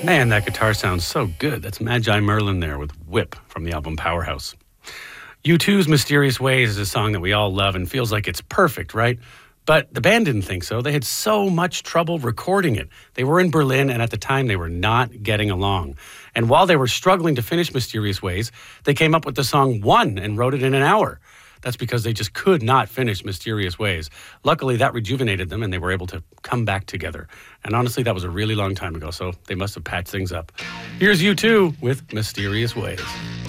Man, that guitar sounds so good. That's Magi Merlin there with Whip from the album Powerhouse. U2's Mysterious Ways is a song that we all love and feels like it's perfect, right? But the band didn't think so. They had so much trouble recording it. They were in Berlin, and at the time, they were not getting along. And while they were struggling to finish Mysterious Ways, they came up with the song One and wrote it in an hour. That's because they just could not finish Mysterious Ways. Luckily, that rejuvenated them, and they were able to come back together. And honestly, that was a really long time ago, so they must have patched things up. Here's U2 with Mysterious Ways.